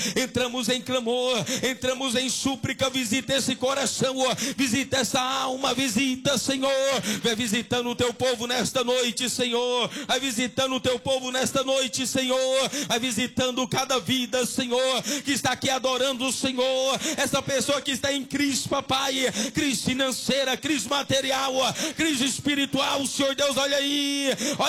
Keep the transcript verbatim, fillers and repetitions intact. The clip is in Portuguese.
entramos em clamor, entramos em súplica. Visita esse coração, visita essa alma, visita, Senhor. Vai visitando o teu povo nesta noite, Senhor. Vai visitando o teu povo nesta noite, Senhor. Vai visitando cada vida, Senhor, que está aqui adorando o Senhor. Essa pessoa que está em crise, papai, crise financeira, crise material, crise espiritual, Senhor Deus, olha aí, olha